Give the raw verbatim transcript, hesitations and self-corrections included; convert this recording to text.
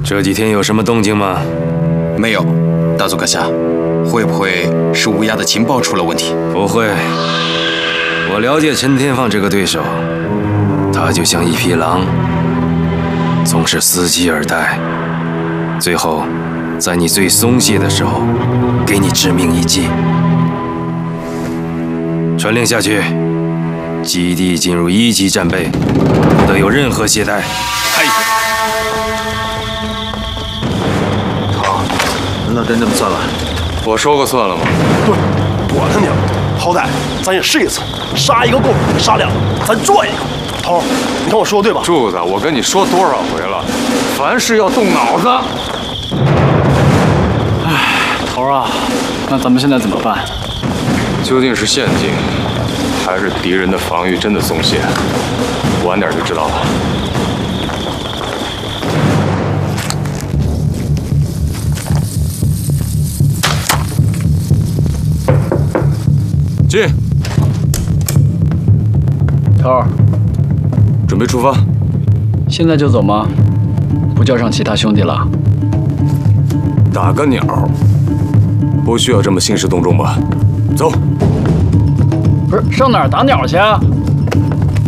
这几天有什么动静吗？ 没有，大佐阁下，会不会是乌鸦的情报出了问题？ 不会，我了解陈天放这个对手，他就像一匹狼，总是伺机而待，最后在你最松懈的时候，给你致命一击。传令下去，基地进入一级战备，不得有任何懈怠。 嗨。 难道真这么算了？ 我说过算了吗？ 对，我的娘！好歹咱也试一次，杀一个够，杀两个咱赚一个。头，你看我说的对吧？ 柱子，我跟你说多少回了，凡事要动脑子。 唉，头啊，那咱们现在怎么办？ 究竟是陷阱，还是敌人的防御真的松懈？晚点就知道了。 进， 头儿， 准备出发。 现在就走吗？不叫上其他兄弟了？ 打个鸟，不需要这么兴师动众吧？走。 不是，上哪儿打鸟去啊？